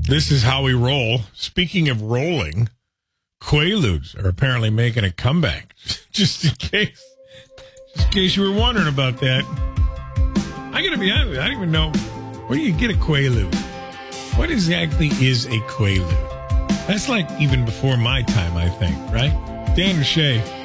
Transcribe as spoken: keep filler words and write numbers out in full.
This is how we roll. Speaking of rolling, Quaaludes are apparently making a comeback. Just in case, just in case you were wondering about that. I gotta be honest with you, I don't even know, where do you get a Quaalude? What exactly is a Quaalude? That's like even before my time, I think, right? Dan and Shay.